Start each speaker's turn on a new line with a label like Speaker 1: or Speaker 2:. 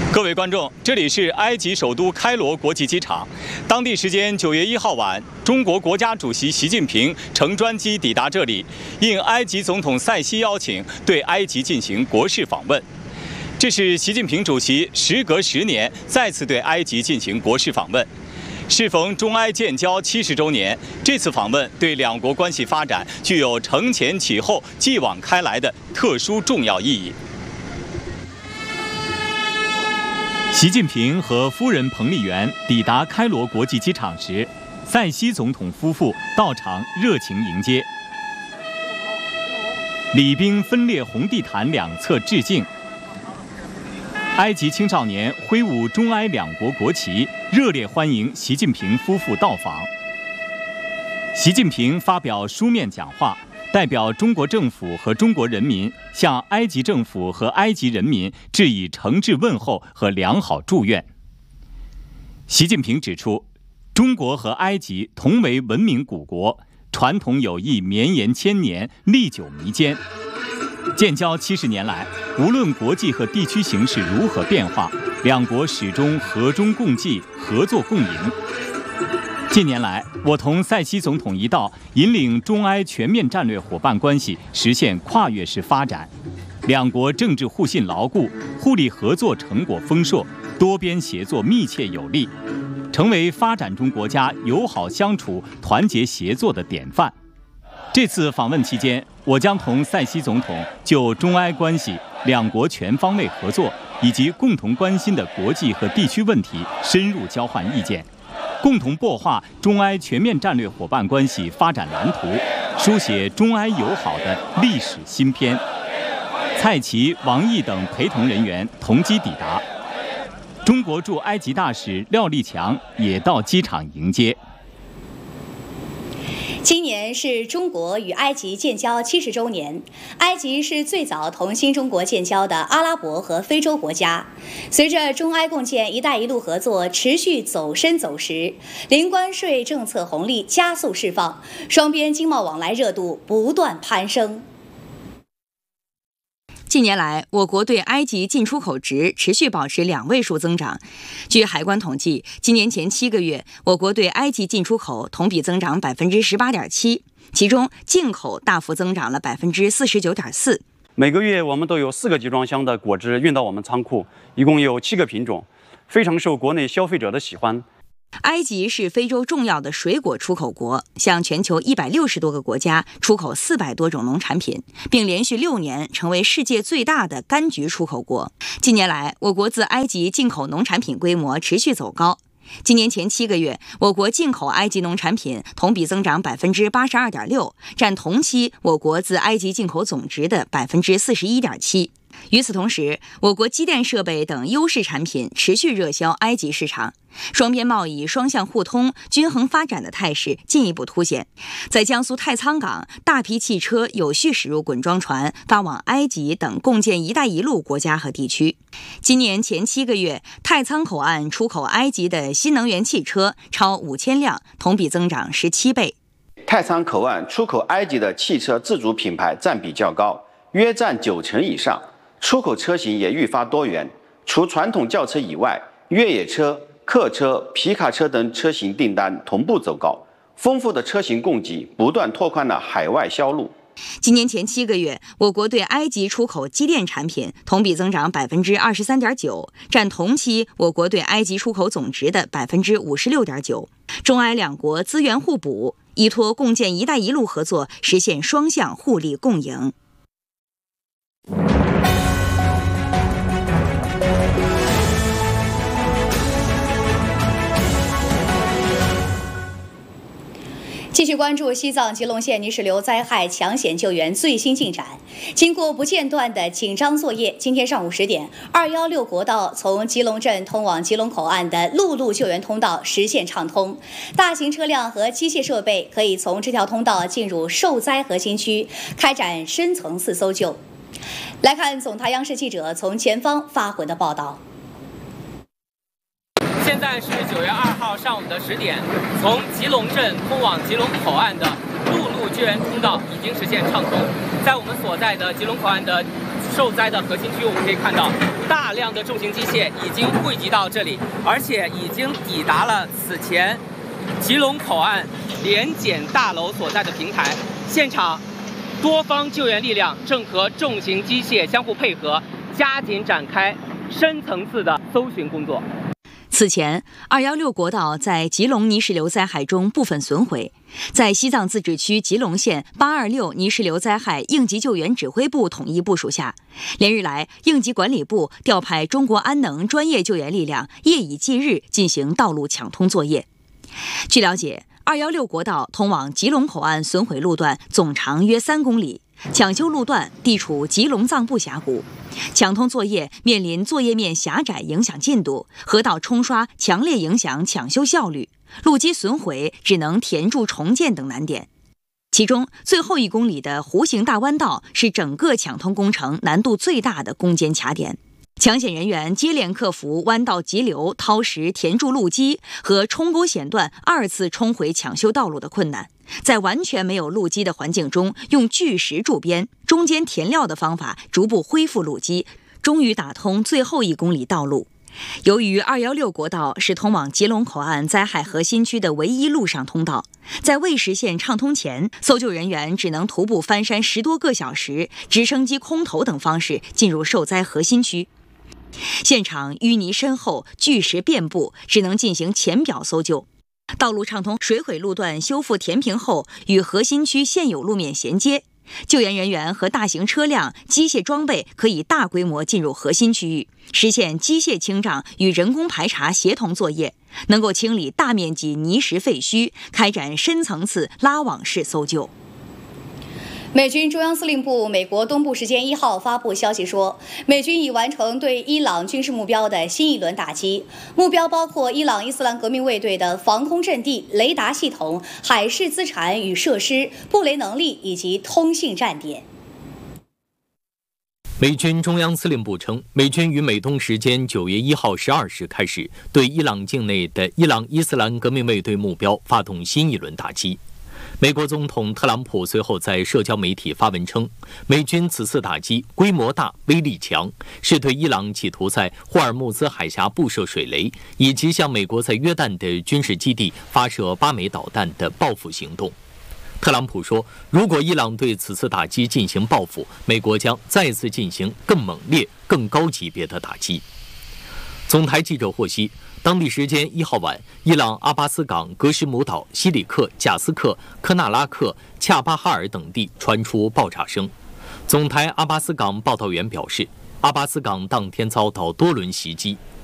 Speaker 1: 各位观众，这里是埃及首都开罗国际机场。当地时间9月1号晚，中国国家主席习近平乘专机抵达这里，应埃及总统塞西邀请，对埃及进行国事访问。这是习近平主席时隔10年再次对埃及进行国事访问。适逢中埃建交70周年，这次访问对两国关系发展具有承前启后、继往开来的特殊重要意义。习近平和夫人彭丽媛抵达开罗国际机场时，塞西总统夫妇到场热情迎接，礼宾分列红地毯两侧致敬。埃及青少年挥舞中埃两国国旗，热烈欢迎习近平夫妇到访。习近平发表书面讲话，代表中国政府和中国人民向埃及政府和埃及人民致以诚挚问候和良好祝愿。习近平指出，中国和埃及同为文明古国，传统友谊绵延千年，历久弥坚。建交70年来，无论国际和地区形势如何变化，两国始终和衷共济，合作共赢。近年来，我同塞西总统一道，引领中埃全面战略伙伴关系实现跨越式发展，两国政治互信牢固，互利合作成果丰硕，多边协作密切有力，成为发展中国家友好相处、团结协作的典范。这次访问期间，我将同塞西总统就中埃关系、两国全方位合作以及共同关心的国际和地区问题深入交换意见，共同擘画中埃全面战略伙伴关系发展蓝图，书写中埃友好的历史新篇。蔡奇、王毅等陪同人员同机抵达，中国驻埃及大使廖立强也到机场迎接。
Speaker 2: 今年是中国与埃及建交70周年，埃及是最早同新中国建交的阿拉伯和非洲国家。随着中埃共建“一带一路”合作持续走深走实，零关税政策红利加速释放，双边经贸往来热度不断攀升。
Speaker 3: 近年来，我国对埃及进出口值持续保持2位数增长。据海关统计，今年前7个月，我国对埃及进出口同比增长18.7%，其中进口大幅增长了49.4%。
Speaker 4: 每个月我们都有4个集装箱的果汁运到我们仓库，一共有7个品种，非常受国内消费者的喜欢。
Speaker 3: 埃及是非洲重要的水果出口国，向全球160多个国家出口400多种农产品，并连续6年成为世界最大的柑橘出口国。近年来，我国自埃及进口农产品规模持续走高。今年前7个月，我国进口埃及农产品同比增长82.6%，占同期我国自埃及进口总值的41.7%。与此同时，我国机电设备等优势产品持续热销埃及市场，双边贸易双向互通、均衡发展的态势进一步凸显。在江苏太仓港，大批汽车有序驶入滚装船，发往埃及等共建“一带一路”国家和地区。今年前7个月，太仓口岸出口埃及的新能源汽车超5000辆，同比增长17倍。
Speaker 5: 太仓口岸出口埃及的汽车自主品牌占比较高，约占90%以上。出口车型也愈发多元，除传统轿车以外，越野车、客车、皮卡车等车型订单同步走高，丰富的车型供给不断拓宽了海外销路。
Speaker 3: 今年前7个月，我国对埃及出口机电产品同比增长23.9%，占同期我国对埃及出口总值的56.9%。中埃两国资源互补，依托共建“一带一路”合作，实现双向互利共赢。
Speaker 2: 继续关注西藏吉隆县泥石流灾害抢险救援最新进展。经过不间断的紧张作业，今天上午10点，216国道从吉隆镇通往吉隆口岸的陆路救援通道实现畅通，大型车辆和机械设备可以从这条通道进入受灾核心区，开展深层次搜救。来看总台央视记者从前方发回的报道。
Speaker 6: 现在是9月2号上午的10点，从吉隆镇通往吉隆口岸的陆路救援通道已经实现畅通。在我们所在的吉隆口岸的受灾的核心区，我们可以看到大量的重型机械已经汇集到这里，而且已经抵达了此前吉隆口岸联检大楼所在的平台。现场多方救援力量正和重型机械相互配合，加紧展开深层次的搜寻工作。
Speaker 3: 此前，216国道在吉隆泥石流灾害中部分损毁，在西藏自治区吉隆县826泥石流灾害应急救援指挥部统一部署下，连日来，应急管理部调派中国安能专业救援力量夜以继日进行道路抢通作业。据了解，216国道通往吉隆口岸损毁路段总长约3公里，抢修路段地处吉隆藏布峡谷，抢通作业面临作业面狭窄影响进度，河道冲刷强烈影响抢修效率，路基损毁只能填筑重建等难点。其中最后1公里的弧形大弯道是整个抢通工程难度最大的攻坚卡点。抢险人员接连克服弯道急流、掏石填筑路基和冲沟险段2次冲回抢修道路的困难，在完全没有路基的环境中，用巨石筑边、中间填料的方法逐步恢复路基，终于打通最后1公里道路。由于216国道是通往吉隆口岸灾害核心区的唯一陆上通道，在未实现畅通前，搜救人员只能徒步翻山10多个小时，直升机空投等方式进入受灾核心区。现场淤泥深厚，巨石遍布，只能进行浅表搜救。道路畅通水毁路段修复填平后，与核心区现有路面衔接，救援人员和大型车辆、机械装备可以大规模进入核心区域，实现机械清障与人工排查协同作业，能够清理大面积泥石废墟，开展深层次拉网式搜救。
Speaker 2: 美军中央司令部美国东部时间1号发布消息说，美军已完成对伊朗军事目标的新一轮打击，目标包括伊朗伊斯兰革命卫队的防空阵地、雷达系统、海事资产与设施、布雷能力以及通信站点。
Speaker 7: 美军中央司令部称，美军于美东时间9月1号12时开始对伊朗境内的伊朗伊斯兰革命卫队目标发动新一轮打击。美国总统特朗普随后在社交媒体发文称，美军此次打击规模大、威力强，是对伊朗企图在霍尔木兹海峡布设水雷，以及向美国在约旦的军事基地发射8枚导弹的报复行动。特朗普说，如果伊朗对此次打击进行报复，美国将再次进行更猛烈、更高级别的打击。总台记者获悉，当地时间1号晚，伊朗阿巴斯港、格什姆岛、西里克、贾斯克、科纳拉克、恰巴哈尔等地传出爆炸声。总台阿巴斯港报道员表示，阿巴斯港当天遭到多轮袭击，